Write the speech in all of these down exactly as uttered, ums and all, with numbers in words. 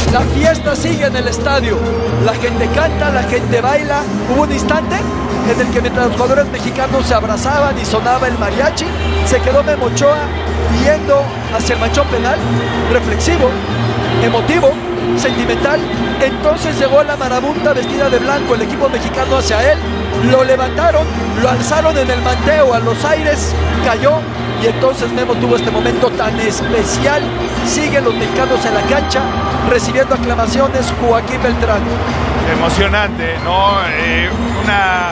La fiesta sigue en el estadio. La gente canta, la gente baila. Hubo un instante en el que mientras los jugadores mexicanos se abrazaban y sonaba el mariachi, se quedó Memo Ochoa viendo hacia el manchón penal, reflexivo, emotivo, sentimental. Entonces llegó la marabunta vestida de blanco, el equipo mexicano hacia él, lo levantaron, lo alzaron en el manteo a los aires, cayó, y entonces Memo tuvo este momento tan especial. Siguen los mexicanos en la cancha recibiendo aclamaciones. Joaquín Beltrán. Emocionante, ¿no? Eh, una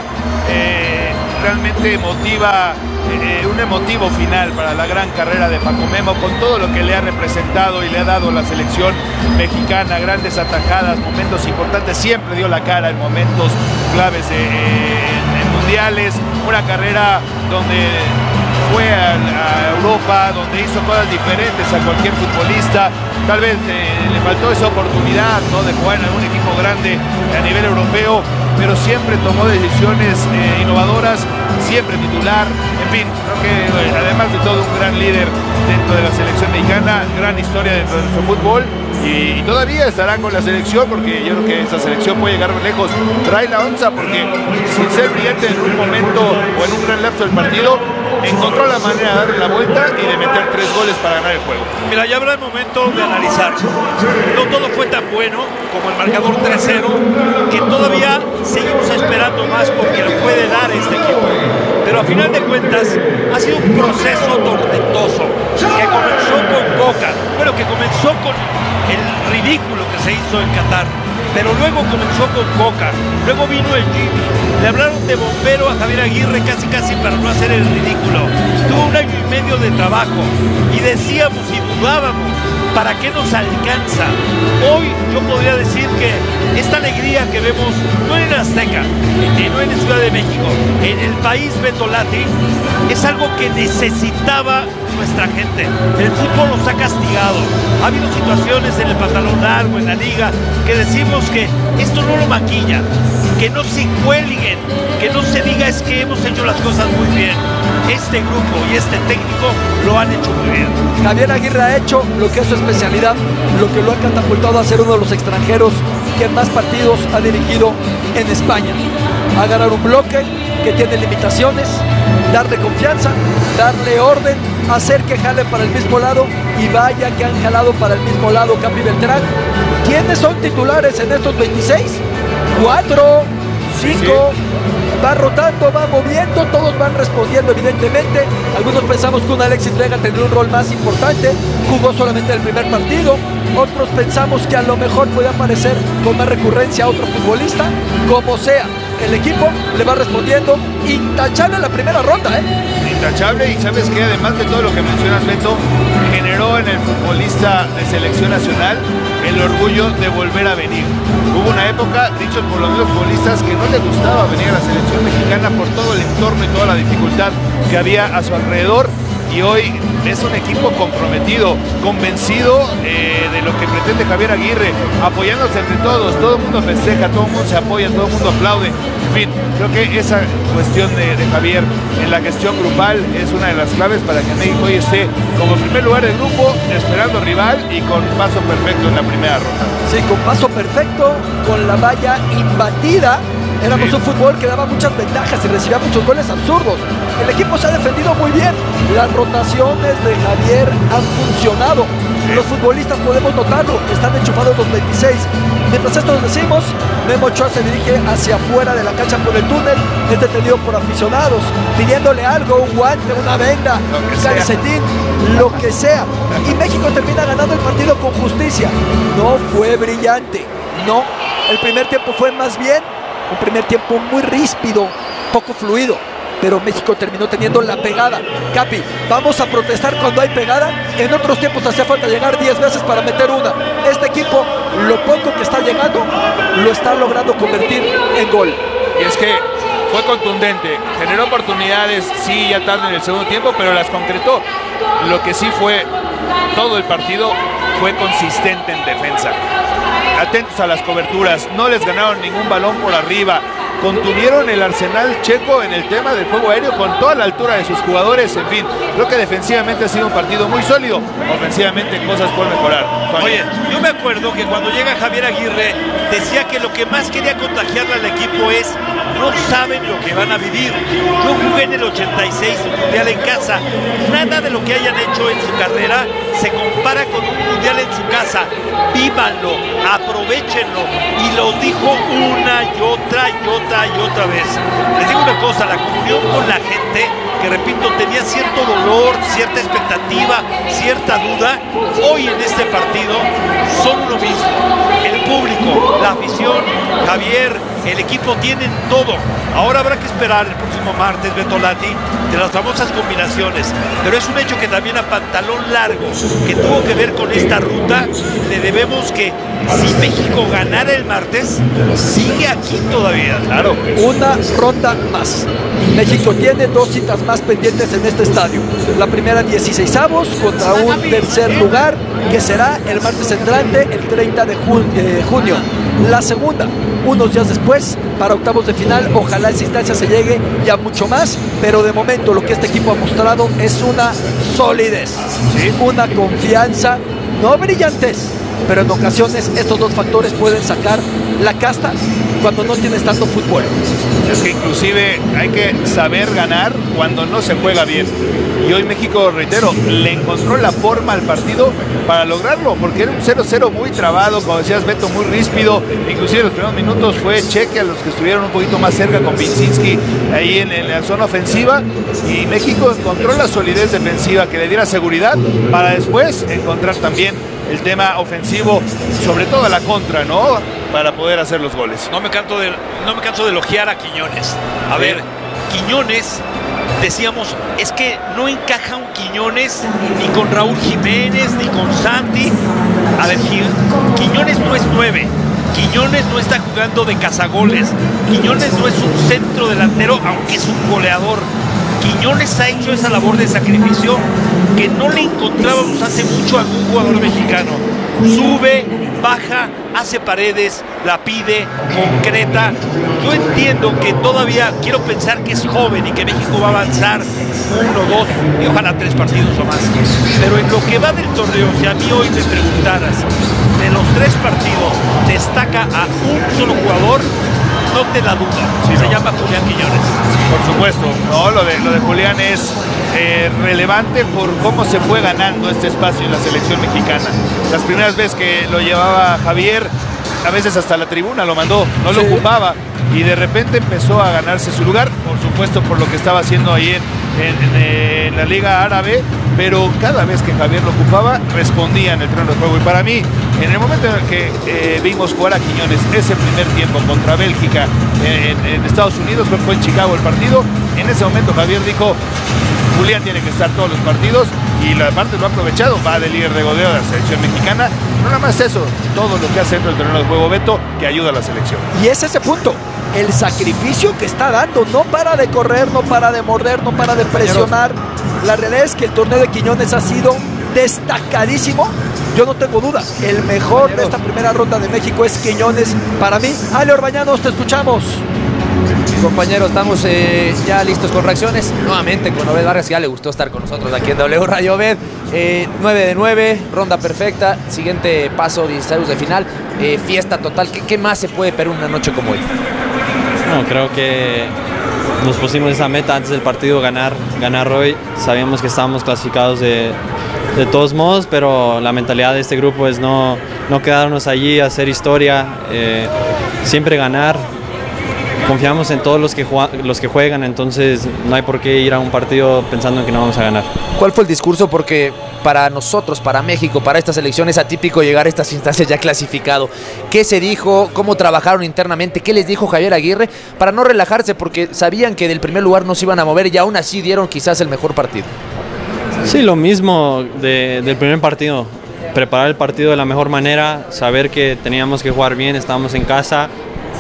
eh, realmente emotiva, eh, un emotivo final para la gran carrera de Paco Memo, con todo lo que le ha representado y le ha dado la selección mexicana, grandes atajadas, momentos importantes, siempre dio la cara en momentos claves de, eh, en, en mundiales, una carrera donde fue a, a Europa, donde hizo cosas diferentes a cualquier futbolista. Tal vez eh, le faltó esa oportunidad, ¿no?, de jugar en algún equipo grande a nivel europeo, pero siempre tomó decisiones eh, innovadoras, siempre titular. En fin, creo que eh, además de todo un gran líder dentro de la selección mexicana, gran historia dentro de nuestro fútbol, y, y todavía estará con la selección, porque yo creo que esa selección puede llegar muy lejos. Trae la onza porque, sin ser brillante en un momento o en un gran lapso del partido, encontró la manera de darle la vuelta y de meter tres goles para ganar el juego. Mira, ya habrá el momento de analizar. No todo fue tan bueno como el marcador tres cero, que todavía seguimos esperando más porque lo puede dar este equipo. Pero a final de cuentas ha sido un proceso tormentoso que comenzó con Coca, bueno, que comenzó con el ridículo que se hizo en Qatar, pero luego comenzó con Coca, luego vino el Jimmy, le hablaron de bombero a Javier Aguirre casi casi para no hacer el ridículo. Tuvo un año y medio de trabajo y decíamos y dudábamos, ¿para qué nos alcanza? Hoy yo podría decir que esta alegría que vemos, no en el Azteca, no en la Ciudad de México, en el país Betolati, es algo que necesitaba nuestra gente. El fútbol nos ha castigado. Ha habido situaciones en el pantalón largo, en la liga, que decimos que esto no lo maquilla, que no se cuelguen, que no se diga es que hemos hecho las cosas muy bien. Este grupo y este técnico lo han hecho muy bien. Javier Aguirre ha hecho lo que es su especialidad, lo que lo ha catapultado a ser uno de los extranjeros que más partidos ha dirigido en España. A ganar un bloque que tiene limitaciones, darle confianza, darle orden, hacer que jalen para el mismo lado, y vaya que han jalado para el mismo lado. Capi Beltrán, ¿quiénes son titulares en estos veintiséis? Cuatro, cinco, sí, sí. Va rotando, va moviendo, todos van respondiendo evidentemente. Algunos pensamos que un Alexis Vega tendría un rol más importante, jugó solamente el primer partido. Otros pensamos que a lo mejor puede aparecer con más recurrencia a otro futbolista. Como sea, el equipo le va respondiendo. Intachable en la primera ronda, ¿eh? Intachable, y sabes que además de todo lo que mencionas, Beto, generó en el futbolista de selección nacional el orgullo de volver a venir. Hubo una época, dicho por los mismos futbolistas, que no le gustaba venir a la selección mexicana por todo el entorno y toda la dificultad que había a su alrededor, y hoy es un equipo comprometido, convencido eh, de lo que pretende Javier Aguirre, apoyándose entre todos. Todo el mundo festeja, todo el mundo se apoya, todo el mundo aplaude. En fin, creo que esa cuestión de, de Javier en la gestión grupal es una de las claves para que México hoy esté como primer lugar del grupo, esperando rival y con paso perfecto en la primera ronda. Sí, con paso perfecto, con la valla imbatida. Éramos sí. un fútbol que daba muchas ventajas y recibía muchos goles absurdos. El equipo se ha defendido muy bien. Las rotaciones de Javier han funcionado. Sí. Los futbolistas podemos notarlo, están enchufados los veintiséis. Mientras esto nos decimos, Memo Ochoa se dirige hacia afuera de la cancha por el túnel. Es detenido por aficionados, pidiéndole algo, un guante, una venda, un calcetín, lo que sea. Y México termina ganando el partido con justicia. No fue brillante, no. El primer tiempo fue más bien un primer tiempo muy ríspido, poco fluido, pero México terminó teniendo la pegada. Capi, vamos a protestar cuando hay pegada. En otros tiempos hacía falta llegar diez veces para meter una. Este equipo, lo poco que está llegando, lo está logrando convertir en gol. Y es que fue contundente, generó oportunidades, sí, ya tarde en el segundo tiempo, pero las concretó. Lo que sí fue todo el partido fue consistente en defensa. Atentos a las coberturas, no les ganaron ningún balón por arriba, contuvieron el arsenal checo en el tema del juego aéreo con toda la altura de sus jugadores. En fin, creo que defensivamente ha sido un partido muy sólido, ofensivamente cosas por mejorar. Oye, yo me me acuerdo que cuando llega Javier Aguirre decía que lo que más quería contagiarle al equipo es no saben lo que van a vivir. Yo jugué en el ochenta y seis un mundial en casa. Nada de lo que hayan hecho en su carrera se compara con un mundial en su casa. Vívanlo, aprovechenlo. Y lo dijo una y otra y otra y otra vez. Les digo una cosa, la comunión con la gente, que repito, tenía cierto dolor, cierta expectativa, cierta duda, hoy en este partido son lo mismo. El público, la afición, Javier, el equipo tienen todo. Ahora habrá que esperar el próximo martes, Betolati, de las famosas combinaciones. Pero es un hecho que también a Pantalón Largo, que tuvo que ver con esta ruta, le debemos que si México ganara el martes, sigue aquí todavía. Claro, una ronda más. México tiene dos citas más pendientes en este estadio. La primera, dieciseisavos contra un tercer lugar, que será el martes entrante, el treinta de junio. La segunda, unos días después, para octavos de final. Ojalá esa instancia se llegue ya mucho más, pero de momento lo que este equipo ha mostrado es una solidez, ¿sí? Una confianza, no brillantez, pero en ocasiones estos dos factores pueden sacar la casta cuando no tienes tanto fútbol. Es que inclusive hay que saber ganar cuando no se juega bien. Y hoy México, reitero, le encontró la forma al partido para lograrlo, porque era un cero cero muy trabado, como decías Beto, muy ríspido. Inclusive los primeros minutos fue cheque a los que estuvieron un poquito más cerca con Vincinski ahí en, en la zona ofensiva, y México encontró la solidez defensiva que le diera seguridad para después encontrar también el tema ofensivo, sobre todo a la contra, ¿no? Para poder hacer los goles. No me canso de, no me canso de elogiar a Quiñones. A ver, Quiñones, decíamos, es que no encaja un Quiñones ni con Raúl Jiménez, ni con Santi. A ver, Quiñones no es nueve. Quiñones no está jugando de cazagoles. Quiñones no es un centro delantero, aunque es un goleador. Quiñones ha hecho esa labor de sacrificio que no le encontrábamos hace mucho a algún jugador mexicano. Sube, baja, hace paredes, la pide, concreta. Yo entiendo que todavía quiero pensar que es joven y que México va a avanzar uno, dos y ojalá tres partidos o más. Pero en lo que va del torneo, si a mí hoy me preguntaras, de los tres partidos destaca a un solo jugador, no te la duda, sí, se no. llama Julián Quiñones. Por supuesto, no, lo de, lo de Julián es eh, relevante por cómo se fue ganando este espacio en la selección mexicana. Las primeras veces que lo llevaba Javier, a veces hasta la tribuna lo mandó, no sí. lo ocupaba, y de repente empezó a ganarse su lugar, por supuesto por lo que estaba haciendo ahí en, en, en, en la Liga Árabe, pero cada vez que Javier lo ocupaba, respondía en el terreno de juego. Y para mí, en el momento en el que eh, vimos jugar a Quiñones ese primer tiempo contra Bélgica en, en Estados Unidos, fue en Chicago el partido, en ese momento Javier dijo, Julián tiene que estar todos los partidos, y la parte lo ha aprovechado, va de líder de goleo de la selección mexicana. No nada más eso, todo lo que hace dentro del terreno de juego, Beto, que ayuda a la selección. Y es ese punto, el sacrificio que está dando, no para de correr, no para de morder, no para de presionar. La realidad es que el torneo de Quiñones ha sido destacadísimo. Yo no tengo duda, el mejor de esta primera ronda de México es Quiñones para mí. Ale Orbañanos, te escuchamos. Compañeros, estamos eh, ya listos con reacciones. Nuevamente con Obed Vargas, ya le gustó estar con nosotros aquí en W Radio. Obed, eh, nueve de nueve, ronda perfecta, siguiente paso, dieciséis de final, eh, fiesta total. ¿Qué, ¿Qué más se puede esperar una noche como hoy? No, creo que nos pusimos esa meta antes del partido, ganar, ganar hoy. Sabíamos que estábamos clasificados de, de todos modos, pero la mentalidad de este grupo es no, no quedarnos allí, hacer historia, eh, siempre ganar. Confiamos en todos los que, los que juegan, entonces no hay por qué ir a un partido pensando en que no vamos a ganar. ¿Cuál fue el discurso? Porque para nosotros, para México, para esta selección es atípico llegar a estas instancias ya clasificado. ¿Qué se dijo? ¿Cómo trabajaron internamente? ¿Qué les dijo Javier Aguirre? Para no relajarse, porque sabían que del primer lugar no se iban a mover y aún así dieron quizás el mejor partido. Sí, lo mismo de, del primer partido. Preparar el partido de la mejor manera, saber que teníamos que jugar bien, estábamos en casa.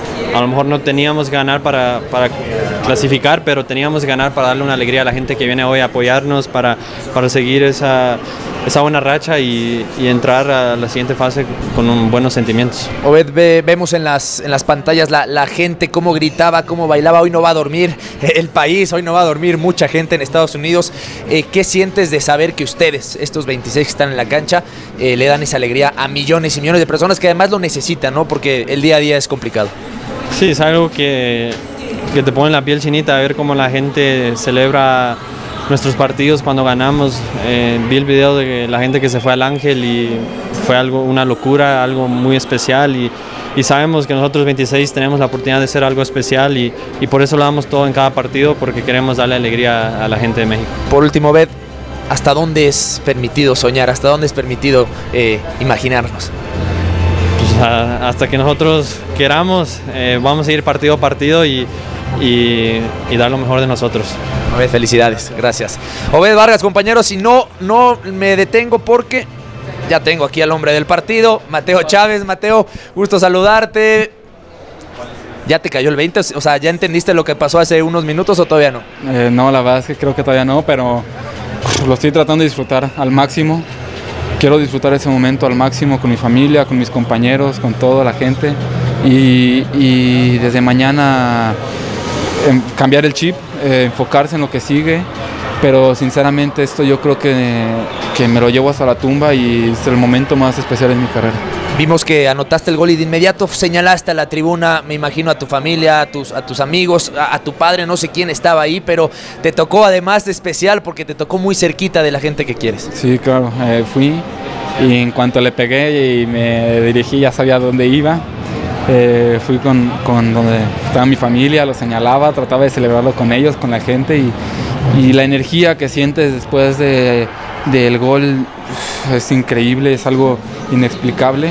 A lo mejor no teníamos que ganar para, para clasificar, pero teníamos que ganar para darle una alegría a la gente que viene hoy a apoyarnos, para, para seguir esa, esa buena racha y, y entrar a la siguiente fase con un, buenos sentimientos. Obed, ve, vemos en las, en las pantallas la, la gente cómo gritaba, cómo bailaba. Hoy no va a dormir el país, hoy no va a dormir mucha gente en Estados Unidos. Eh, ¿Qué sientes de saber que ustedes, estos veintiséis que están en la cancha, eh, le dan esa alegría a millones y millones de personas que además lo necesitan, ¿no? Porque el día a día es complicado. Sí, es algo que, que te pone la piel chinita, ver cómo la gente celebra nuestros partidos cuando ganamos. Eh, vi el video de la gente que se fue al Ángel y fue algo, una locura, algo muy especial y, y sabemos que nosotros veintiséis tenemos la oportunidad de hacer algo especial y, y por eso lo damos todo en cada partido, porque queremos darle alegría a la gente de México. Por último, Obed, ¿hasta dónde es permitido soñar? ¿Hasta dónde es permitido eh, imaginarnos? Pues a, hasta que nosotros queramos, eh, vamos a ir partido a partido y Y, y dar lo mejor de nosotros. Obed, felicidades, gracias. Obed Vargas, compañeros, y no, no me detengo porque ya tengo aquí al hombre del partido, Mateo Chávez. Mateo, gusto saludarte. ¿Ya te cayó el veinte? O sea, ¿ya entendiste lo que pasó hace unos minutos o todavía no? Eh, no, la verdad es que creo que todavía no, pero lo estoy tratando de disfrutar al máximo. Quiero disfrutar ese momento al máximo con mi familia, con mis compañeros, con toda la gente. Y, y desde mañana eh, cambiar el chip, eh, enfocarse en lo que sigue. Pero sinceramente esto yo creo que, que me lo llevo hasta la tumba y es el momento más especial en mi carrera. Vimos que anotaste el gol y de inmediato señalaste a la tribuna, me imagino a tu familia, a tus, a tus amigos, a, a tu padre, no sé quién estaba ahí, pero te tocó además de especial porque te tocó muy cerquita de la gente que quieres. Sí, claro, eh, fui y en cuanto le pegué y me dirigí ya sabía dónde iba. Eh, fui con, con donde estaba mi familia, lo señalaba, trataba de celebrarlo con ellos, con la gente y, y la energía que sientes después de, del gol es increíble, es algo inexplicable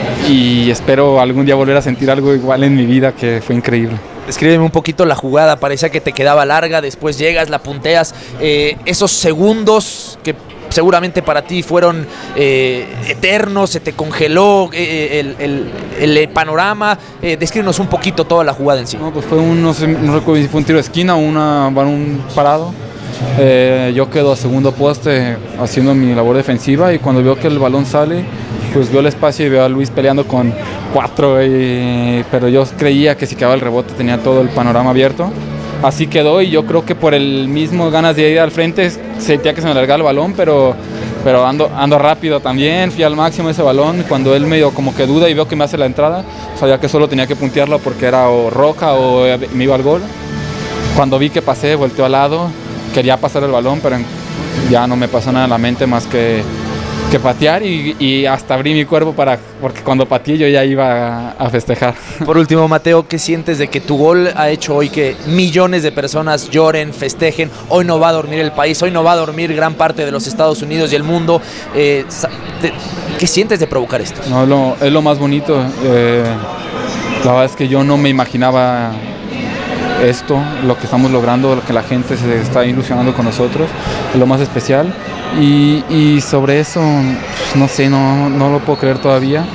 y espero algún día volver a sentir algo igual en mi vida, que fue increíble. Descríbeme un poquito la jugada, parecía que te quedaba larga, después llegas, la punteas, eh, esos segundos que seguramente para ti fueron eh, eternos, se te congeló eh, el, el, el panorama, eh, descríbenos un poquito toda la jugada en sí. No, pues fue un, no sé, no recuerdo si fue un tiro de esquina o una, un parado. Eh, yo quedo a segundo poste haciendo mi labor defensiva y cuando veo que el balón sale, pues veo el espacio y veo a Luis peleando con cuatro, y, pero yo creía que si quedaba el rebote tenía todo el panorama abierto. Así quedó y yo creo que por el mismo ganas de ir al frente sentía que se me alargaba el balón, pero, pero ando, ando rápido también, fui al máximo ese balón. Cuando él medio como que duda y veo que me hace la entrada, sabía que solo tenía que puntearlo porque era o roja o me iba al gol. Cuando vi que pasé, volteó al lado, quería pasar el balón, pero ya no me pasó nada en la mente más que, que patear y, y hasta abrí mi cuerpo para, porque cuando pateé yo ya iba a, a festejar. Por último, Mateo, ¿qué sientes de que tu gol ha hecho hoy que millones de personas lloren, festejen? Hoy no va a dormir el país, hoy no va a dormir gran parte de los Estados Unidos y el mundo. Eh, ¿Qué sientes de provocar esto? No, lo, es lo más bonito. Eh, la verdad es que yo no me imaginaba esto, lo que estamos logrando, lo que la gente se está ilusionando con nosotros, es lo más especial. Y, y sobre eso, pues, no sé, no, no lo puedo creer todavía.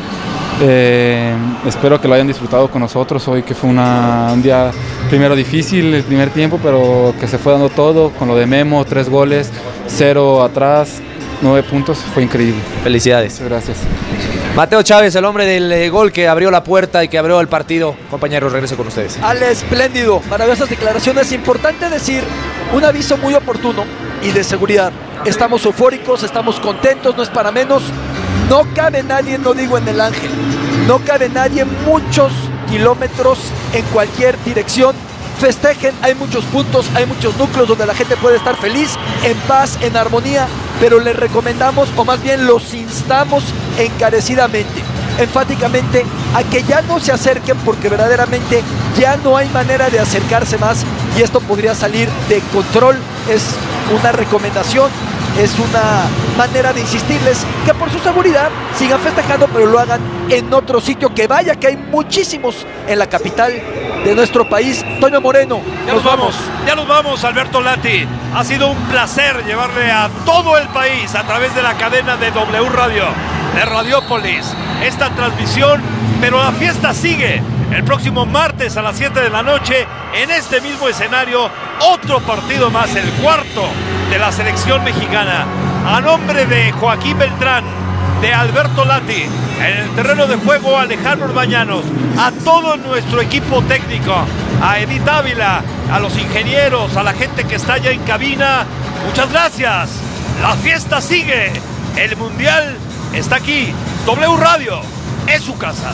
Eh, espero que lo hayan disfrutado con nosotros hoy, que fue una, un día primero difícil el primer tiempo, pero que se fue dando todo, con lo de Memo, tres goles, cero atrás, nueve puntos, fue increíble. Felicidades. Muchas gracias. Mateo Chávez, el hombre del eh, gol que abrió la puerta y que abrió el partido. Compañeros, regreso con ustedes. Al espléndido, maravillosas declaraciones. Importante decir, un aviso muy oportuno y de seguridad. Estamos eufóricos, estamos contentos, no es para menos. No cabe nadie, no digo en el Ángel, no cabe nadie muchos kilómetros en cualquier dirección. Festejen, hay muchos puntos, hay muchos núcleos donde la gente puede estar feliz, en paz, en armonía, pero les recomendamos, o más bien los instamos encarecidamente, enfáticamente, a que ya no se acerquen, porque verdaderamente ya no hay manera de acercarse más y esto podría salir de control. Es una recomendación, es una manera de insistirles que por su seguridad sigan festejando, pero lo hagan en otro sitio, que vaya que hay muchísimos en la capital de nuestro país. Toño Moreno, ya nos vamos, ya nos vamos, Alberto Lati. Ha sido un placer llevarle a todo el país a través de la cadena de W Radio, de Radiópolis, esta transmisión, pero la fiesta sigue. El próximo martes a las siete de la noche, en este mismo escenario, otro partido más, el cuarto de la selección mexicana. a nombre de Joaquín Beltrán, de Alberto Lati, en el terreno de juego Alejandro Orbañanos, a todo nuestro equipo técnico, a Edith Ávila, a los ingenieros, a la gente que está ya en cabina, muchas gracias. La fiesta sigue, el Mundial está aquí, W Radio es su casa.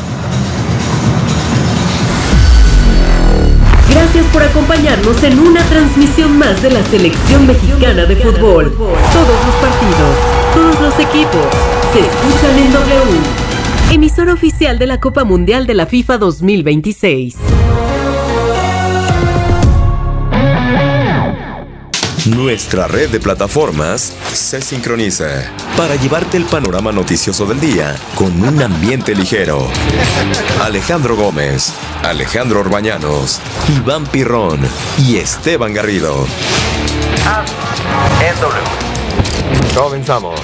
Gracias por acompañarnos en una transmisión más de la Selección Mexicana de Fútbol. Todos los partidos, todos los equipos, se escuchan en W. Emisora oficial de la Copa Mundial de la FIFA dos mil veintiséis. Nuestra red de plataformas se sincroniza para llevarte el panorama noticioso del día con un ambiente ligero. Alejandro Gómez, Alejandro Orbañanos, Iván Pirrón y Esteban Garrido. En W. Comenzamos.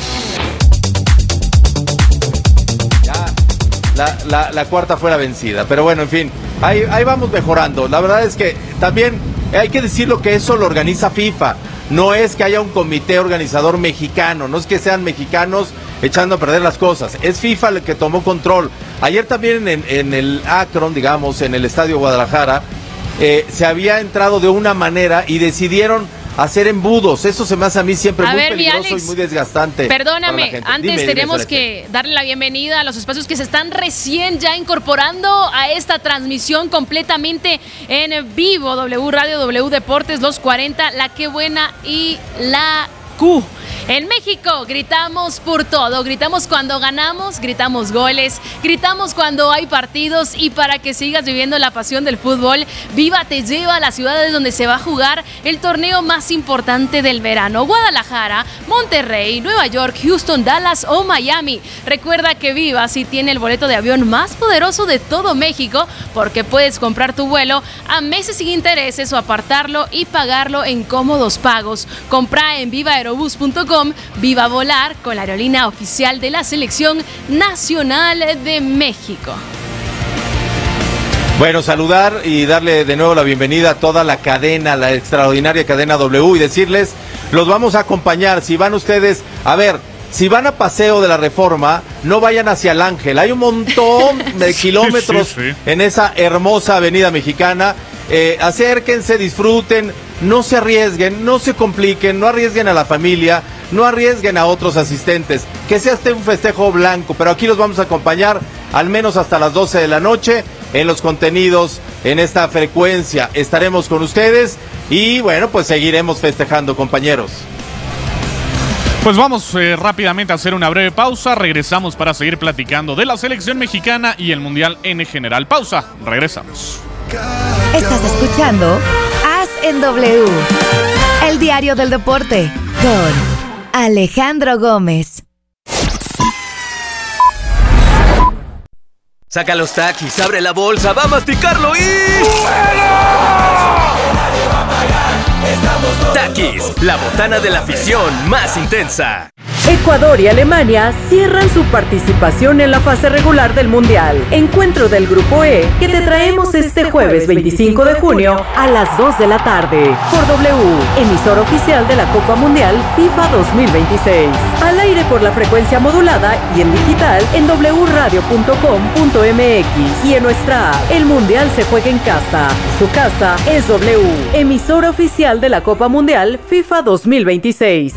Ya, la, la, la cuarta fue la vencida, pero bueno, en fin, ahí, ahí vamos mejorando. La verdad es que también hay que decirlo que eso lo organiza FIFA. No es que haya un comité organizador mexicano, no es que sean mexicanos echando a perder las cosas, es FIFA el que tomó control. Ayer también en, en el Akron, digamos, en el Estadio Guadalajara, eh, se había entrado de una manera y decidieron hacer embudos. Eso se me hace a mí siempre a muy ver, peligroso Alex, y muy desgastante. Perdóname, antes dime, tenemos dime, que darle la bienvenida a los espacios que se están recién ya incorporando a esta transmisión completamente en vivo. W Radio, W Deportes, los cuarenta, La Qué Buena y La Q. En México gritamos por todo, gritamos cuando ganamos, gritamos goles, gritamos cuando hay partidos, y para que sigas viviendo la pasión del fútbol, Viva te lleva a las ciudades donde se va a jugar el torneo más importante del verano: Guadalajara, Monterrey, Nueva York, Houston, Dallas o Miami. Recuerda que Viva sí tiene el boleto de avión más poderoso de todo México, porque puedes comprar tu vuelo a meses sin intereses o apartarlo y pagarlo en cómodos pagos. Compra en viva aerobús punto com. Viva volar con la aerolínea oficial de la Selección Nacional de México. Bueno, saludar y darle de nuevo la bienvenida a toda la cadena, la extraordinaria cadena W, y decirles, los vamos a acompañar. Si van ustedes, a ver, si van a Paseo de la Reforma, no vayan hacia el Ángel. Hay un montón de kilómetros sí, sí, sí. en esa hermosa avenida mexicana. Eh, acérquense, disfruten, no se arriesguen, no se compliquen, no arriesguen a la familia, no arriesguen a otros asistentes. Que sea este un festejo blanco, pero aquí los vamos a acompañar al menos hasta las doce de la noche en los contenidos, en esta frecuencia. Estaremos con ustedes y bueno, pues seguiremos festejando, compañeros. Pues vamos eh, rápidamente a hacer una breve pausa. Regresamos para seguir platicando de la selección mexicana y el mundial en general. Pausa, regresamos. Estás escuchando As en W, el diario del deporte, con Alejandro Gómez. Saca los taquis, abre la bolsa, va a masticarlo y... Taquis, la botana de la afición más intensa. Ecuador y Alemania cierran su participación en la fase regular del Mundial. Encuentro del Grupo E que te traemos este jueves veinticinco de junio a las dos de la tarde por W, emisora oficial de la Copa Mundial FIFA dos mil veintiséis. Al aire por la frecuencia modulada y en digital en w radio punto com punto m x y en nuestra app. El Mundial se juega en casa. Su casa es W, emisora oficial de la Copa Mundial FIFA dos mil veintiséis.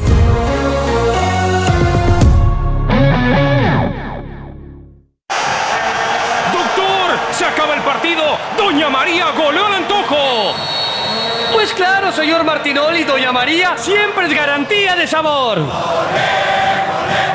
¡Doña María goleó al antojo! Pues claro, señor Martinoli, Doña María siempre es garantía de sabor. ¡Olé, olé,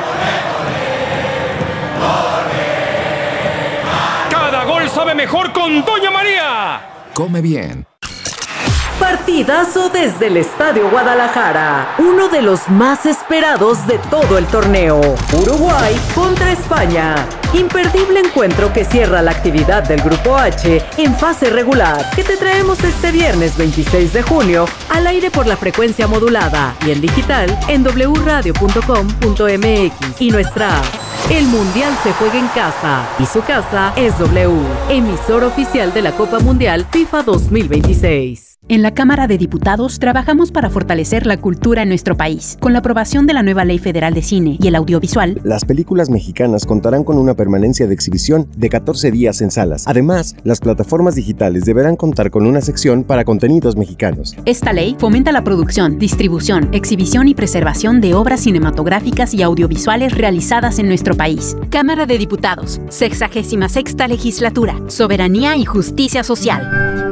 olé, olé! Cada gol sabe mejor con Doña María. Come bien. Partidazo desde el Estadio Guadalajara, uno de los más esperados de todo el torneo. Uruguay contra España. Imperdible encuentro que cierra la actividad del Grupo H en fase regular, que te traemos este viernes veintiséis de junio al aire por la frecuencia modulada y en digital en w radio punto com punto m x y nuestra app. El Mundial se juega en casa y su casa es W, emisora oficial de la Copa Mundial FIFA dos mil veintiséis. En la Cámara de Diputados trabajamos para fortalecer la cultura en nuestro país. Con la aprobación de la nueva Ley Federal de Cine y el Audiovisual, las películas mexicanas contarán con una permanencia de exhibición de catorce días en salas. Además, las plataformas digitales deberán contar con una sección para contenidos mexicanos. Esta ley fomenta la producción, distribución, exhibición y preservación de obras cinematográficas y audiovisuales realizadas en nuestro país. Cámara de Diputados, sexagésima sexta legislatura, soberanía y justicia social.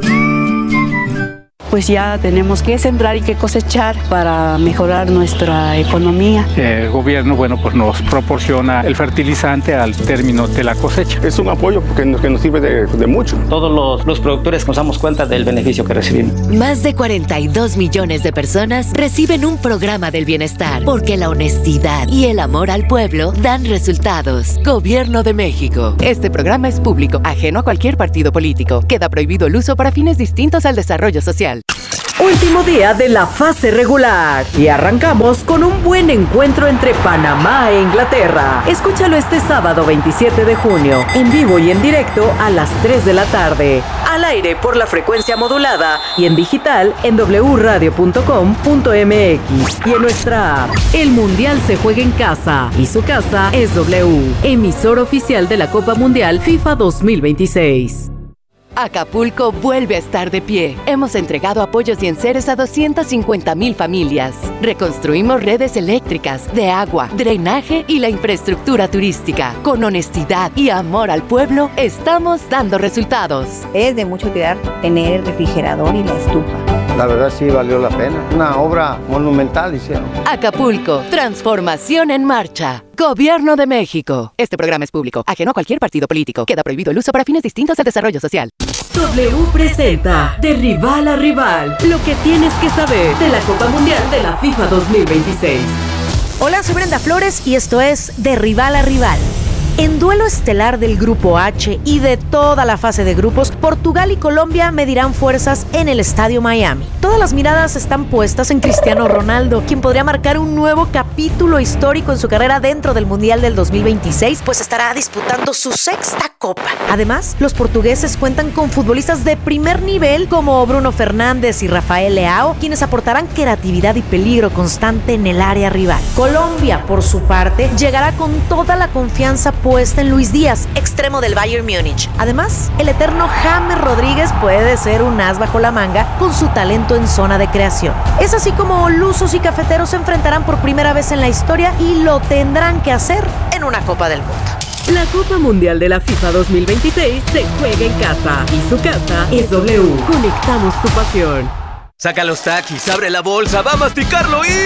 Pues ya tenemos que sembrar y que cosechar para mejorar nuestra economía. El gobierno, bueno, pues nos proporciona el fertilizante al término de la cosecha. Es un apoyo que nos, que nos sirve de, de mucho. Todos los, los productores nos damos cuenta del beneficio que recibimos. Más de cuarenta y dos millones de personas reciben un programa del bienestar, porque la honestidad y el amor al pueblo dan resultados. Gobierno de México. Este programa es público, ajeno a cualquier partido político. Queda prohibido el uso para fines distintos al desarrollo social. Último día de la fase regular y arrancamos con un buen encuentro entre Panamá e Inglaterra. Escúchalo este sábado veintisiete de junio, en vivo y en directo a las tres de la tarde, al aire por la frecuencia modulada y en digital en doble u radio punto com punto m x y en nuestra app. El Mundial se juega en casa y su casa es W, emisor oficial de la Copa Mundial FIFA dos mil veintiséis. Acapulco vuelve a estar de pie. Hemos entregado apoyos y enseres a doscientas cincuenta mil familias. Reconstruimos redes eléctricas, de agua, drenaje y la infraestructura turística. Con honestidad y amor al pueblo, estamos dando resultados. Es de mucho cuidar tener el refrigerador y la estufa. La verdad sí valió la pena. Una obra monumental hicieron. Acapulco, transformación en marcha. Gobierno de México. Este programa es público, ajeno a cualquier partido político. Queda prohibido el uso para fines distintos al desarrollo social. W presenta De Rival a Rival, lo que tienes que saber de la Copa Mundial de la FIFA dos mil veintiséis. Hola, soy Brenda Flores y esto es De Rival a Rival. En duelo estelar del Grupo H y de toda la fase de grupos, Portugal y Colombia medirán fuerzas en el Estadio Miami. Todas las miradas están puestas en Cristiano Ronaldo, quien podría marcar un nuevo capítulo histórico en su carrera dentro del Mundial del dos mil veintiséis, pues estará disputando su sexta Copa. Además, los portugueses cuentan con futbolistas de primer nivel como Bruno Fernández y Rafael Leao, quienes aportarán creatividad y peligro constante en el área rival. Colombia, por su parte, llegará con toda la confianza puesta en Luis Díaz, extremo del Bayern Múnich. Además, el eterno James Rodríguez puede ser un as bajo la manga con su talento en zona de creación. Es así como lusos y cafeteros se enfrentarán por primera vez en la historia y lo tendrán que hacer en una Copa del Mundo. La Copa Mundial de la FIFA dos mil veintiséis se juega en casa y su casa es W. Conectamos tu pasión. Saca los taquis, abre la bolsa, va a masticarlo y...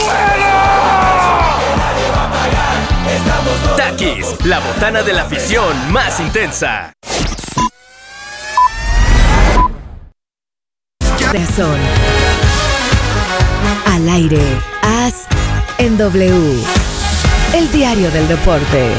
Takis, la botana de la afición más intensa. Corazón. Al aire. As en W. El diario del deporte.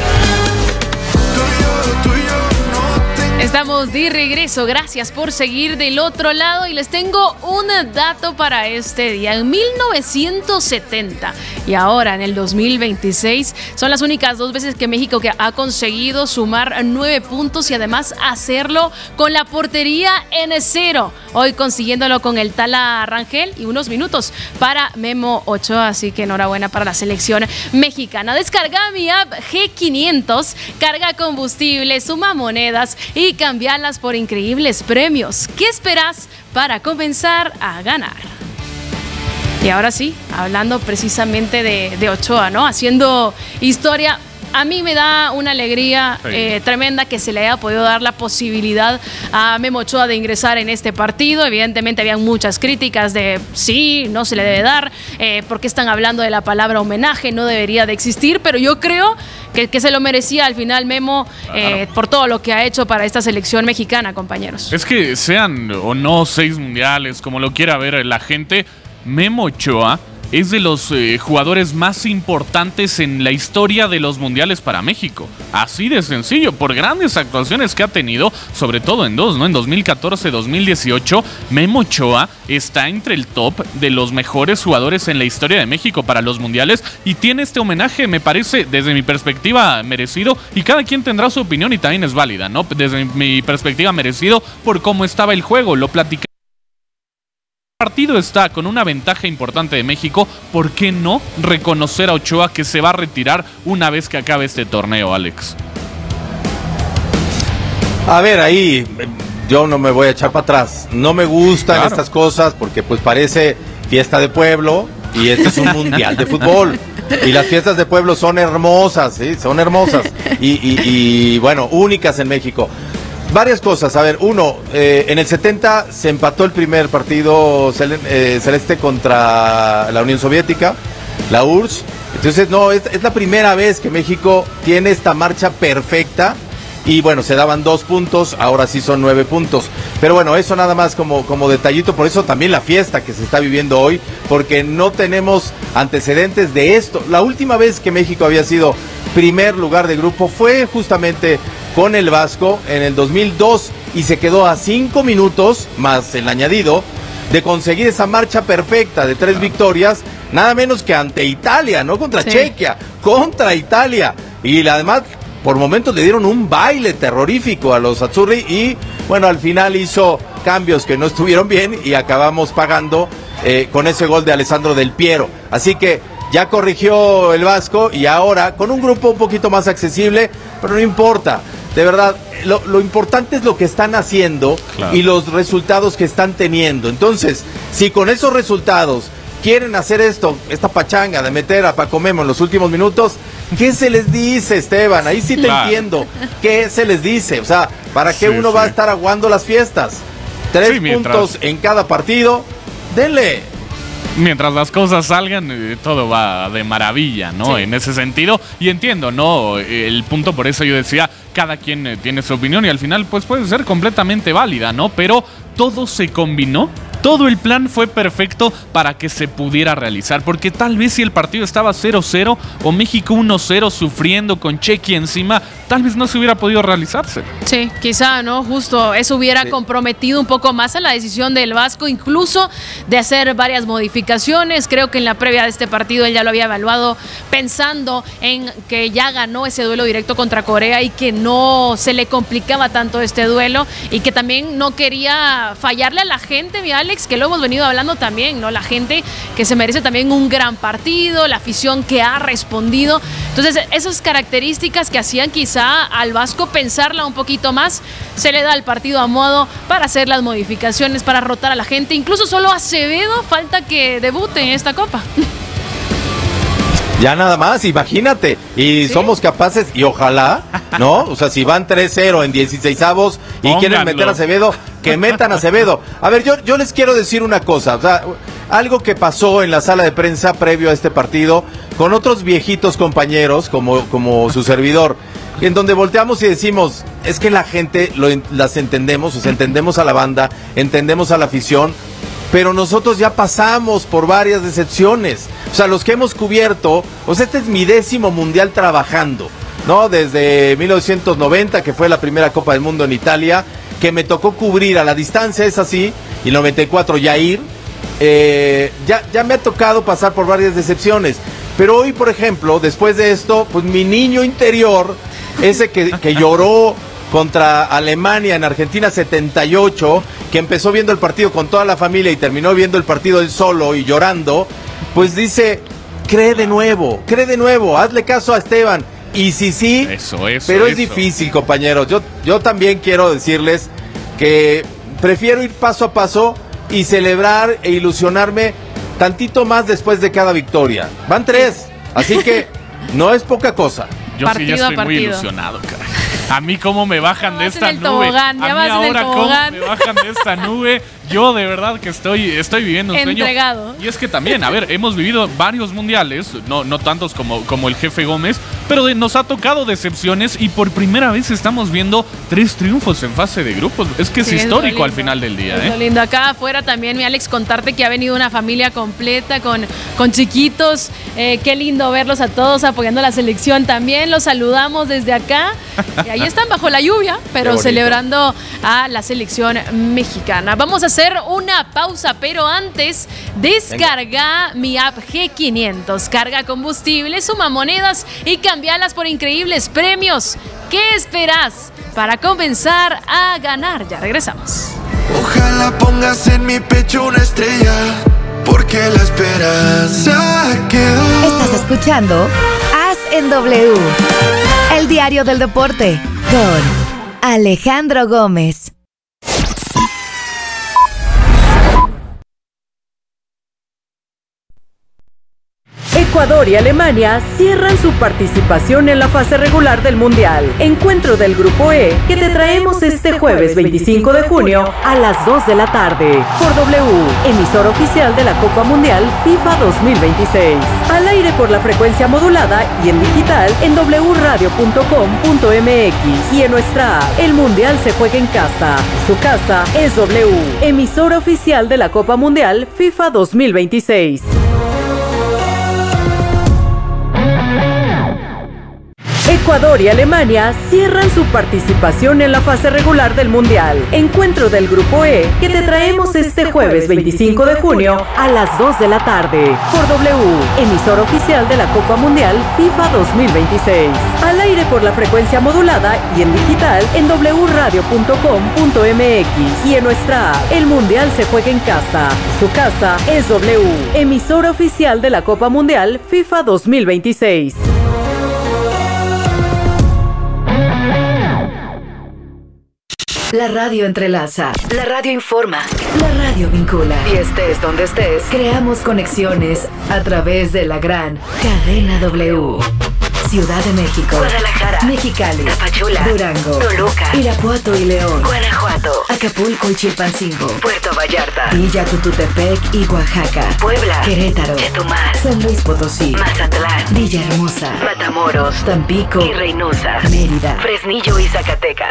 Estamos de regreso, gracias por seguir del otro lado y les tengo un dato para este día. En mil novecientos setenta y ahora en el dos mil veintiséis son las únicas dos veces que México que ha conseguido sumar nueve puntos y además hacerlo con la portería en cero. Hoy consiguiéndolo con el Tala Rangel y unos minutos para Memo Ochoa, así que enhorabuena para la selección mexicana. Descarga mi app G quinientos, carga combustible, suma monedas y cambiarlas por increíbles premios. ¿Qué esperas para comenzar a ganar? Y ahora sí, hablando precisamente de, de Ochoa, ¿no? Haciendo historia. A mí me da una alegría sí. eh, tremenda que se le haya podido dar la posibilidad a Memo Ochoa de ingresar en este partido. Evidentemente habían muchas críticas de sí, no se le debe dar, eh, porque están hablando de la palabra homenaje, no debería de existir, pero yo creo que, que se lo merecía al final Memo eh, claro. por todo lo que ha hecho para esta selección mexicana, compañeros. Es que sean o no seis mundiales, como lo quiera ver la gente, Memo Ochoa es de los eh, jugadores más importantes en la historia de los mundiales para México. Así de sencillo, por grandes actuaciones que ha tenido, sobre todo en dos, ¿no? En dos mil catorce, dos mil dieciocho, Memo Ochoa está entre el top de los mejores jugadores en la historia de México para los mundiales y tiene este homenaje, me parece, desde mi perspectiva, merecido, y cada quien tendrá su opinión y también es válida, ¿no? Desde mi perspectiva, merecido por cómo estaba el juego, lo platicamos partido está con una ventaja importante de México, ¿por qué no reconocer a Ochoa que se va a retirar una vez que acabe este torneo, Alex? A ver, ahí yo no me voy a echar para atrás. No me gustan claro. estas cosas porque pues parece fiesta de pueblo y este es un mundial de fútbol. Y las fiestas de pueblo son hermosas, ¿sí? Son hermosas y, y, y bueno, únicas en México. Varias cosas, a ver, uno, eh, en el setenta se empató el primer partido cel- eh, celeste contra la Unión Soviética, la U R S S. Entonces, no, es, es la primera vez que México tiene esta marcha perfecta. Y bueno, se daban dos puntos, ahora sí son nueve puntos. Pero bueno, eso nada más como, como detallito, por eso también la fiesta que se está viviendo hoy, porque no tenemos antecedentes de esto. La última vez que México había sido primer lugar de grupo fue justamente con el Vasco en el dos mil dos y se quedó a cinco minutos, más el añadido, de conseguir esa marcha perfecta de tres victorias, nada menos que ante Italia, no contra sí. Chequia, contra Italia. Y además, por momentos le dieron un baile terrorífico a los azzurri y, bueno, al final hizo cambios que no estuvieron bien y acabamos pagando eh, con ese gol de Alessandro Del Piero. Así que ya corrigió el Vasco y ahora con un grupo un poquito más accesible, pero no importa. De verdad, lo, lo importante es lo que están haciendo claro. y los resultados que están teniendo. Entonces, si con esos resultados quieren hacer esto, esta pachanga de meter a Paco Memo en los últimos minutos, ¿qué se les dice, Esteban? Ahí sí te claro. entiendo. ¿Qué se les dice? O sea, ¿para qué sí, uno sí. va a estar aguando las fiestas? Tres sí, mientras... puntos en cada partido, denle. Mientras las cosas salgan, eh, todo va de maravilla, ¿no? Sí. En ese sentido, y entiendo, ¿no? El punto, por eso yo decía, cada quien eh, tiene su opinión y al final, pues puede ser completamente válida, ¿no? Pero todo se combinó. Todo el plan fue perfecto para que se pudiera realizar, porque tal vez si el partido estaba cero cero o México uno cero sufriendo con Chequia encima, tal vez no se hubiera podido realizarse. Sí, quizá, ¿no? Justo eso hubiera sí. comprometido un poco más a la decisión del Vasco, incluso de hacer varias modificaciones. Creo que en la previa de este partido él ya lo había evaluado pensando en que ya ganó ese duelo directo contra Corea y que no se le complicaba tanto este duelo y que también no quería fallarle a la gente, mi Alex, que lo hemos venido hablando también, ¿no? La gente que se merece también un gran partido, la afición que ha respondido. Entonces, esas características que hacían quizá al Vasco pensarla un poquito más, se le da el partido a modo para hacer las modificaciones, para rotar a la gente. Incluso solo Acevedo falta que debute en esta Copa. Ya nada más, imagínate, y ¿sí? somos capaces, y ojalá, ¿no? O sea, si van tres cero en dieciseisavos y Pónganlo. quieren meter a Acevedo, que metan a Acevedo. A ver, yo, yo les quiero decir una cosa, o sea, algo que pasó en la sala de prensa previo a este partido, con otros viejitos compañeros, como, como su servidor, en donde volteamos y decimos, es que la gente lo, las entendemos, o sea, entendemos a la banda, entendemos a la afición, pero nosotros ya pasamos por varias decepciones. O sea, los que hemos cubierto, o sea, este es mi décimo mundial trabajando, ¿no? Desde mil novecientos noventa, que fue la primera Copa del Mundo en Italia, que me tocó cubrir a la distancia, es así, y el noventa y cuatro ya ir. Eh, ya, ya me ha tocado pasar por varias decepciones. Pero hoy, por ejemplo, después de esto, pues mi niño interior, ese que, que lloró contra Alemania en Argentina setenta y ocho, que empezó viendo el partido con toda la familia y terminó viendo el partido él solo y llorando, pues dice, cree de nuevo, cree de nuevo, hazle caso a Esteban. Y sí, sí, eso, eso, pero es eso. difícil, compañeros. Yo, yo también quiero decirles que prefiero ir paso a paso y celebrar e ilusionarme tantito más después de cada victoria. Van tres, así que no es poca cosa. Yo partido sí ya estoy muy ilusionado, caray. A mí cómo me bajan de esta nube. Tobogán, a mí ahora cómo me bajan de esta nube. Yo de verdad que estoy, estoy viviendo un Entregado. sueño. Y es que también, a ver, hemos vivido varios mundiales, no, no tantos como, como el jefe Gómez, pero de, nos ha tocado decepciones y por primera vez estamos viendo tres triunfos en fase de grupos. Es que es sí, histórico es al final del día. Es ¿eh? lo lindo. Acá afuera también, mi Alex, contarte que ha venido una familia completa con, con chiquitos. Eh, qué lindo verlos a todos apoyando la selección también. Los saludamos desde acá. Y ahí están bajo la lluvia, pero celebrando a la selección mexicana. Vamos a hacer una pausa, pero antes descarga Venga. mi app G quinientos. Carga combustible, suma monedas y cambialas por increíbles premios. ¿Qué esperas para comenzar a ganar? Ya regresamos. Ojalá pongas en mi pecho una estrella, porque la esperanza quedó. Estás escuchando As en W, el diario del deporte, con Alejandro Gómez. Ecuador y Alemania cierran su participación en la fase regular del Mundial. Encuentro del Grupo E que te traemos este jueves veinticinco de junio a las dos de la tarde por W, emisor oficial de la Copa Mundial FIFA dos mil veintiséis. Al aire por la frecuencia modulada y en digital en doble u radio punto com punto m x y en nuestra app. El Mundial se juega en casa. Su casa es W, emisor oficial de la Copa Mundial FIFA dos mil veintiséis. Ecuador y Alemania cierran su participación en la fase regular del Mundial. Encuentro del Grupo E que te traemos este jueves veinticinco de junio a las dos de la tarde por W, emisor oficial de la Copa Mundial FIFA dos mil veintiséis. Al aire por la frecuencia modulada y en digital en doble u radio punto com punto m x y en nuestra app. El Mundial se juega en casa. Su casa es W, emisor oficial de la Copa Mundial FIFA dos mil veintiséis. La radio entrelaza, la radio informa, la radio vincula. Y estés donde estés, creamos conexiones a través de la gran cadena W. Ciudad de México, Guadalajara, Mexicali, Tapachula, Durango, Toluca, Irapuato y León, Guanajuato, Acapulco y Chilpancingo, Puerto Vallarta, Villa Tututepec y Oaxaca, Puebla, Querétaro, Chetumal, San Luis Potosí, Mazatlán, Villahermosa, Matamoros, Tampico y Reynosa, Mérida, Fresnillo y Zacatecas,